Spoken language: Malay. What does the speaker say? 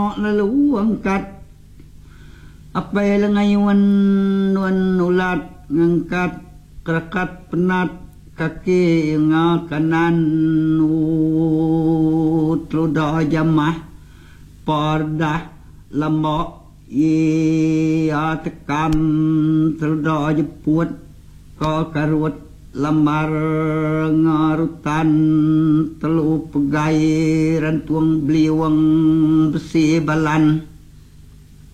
lalu angkat apa ngayuan ulat ngangkat kerakat penat kaki kanan utluda jamah pardah lembok tekam tluda jeput ko karut lambar ngarutan telu pegai rantuang beliwang besi balan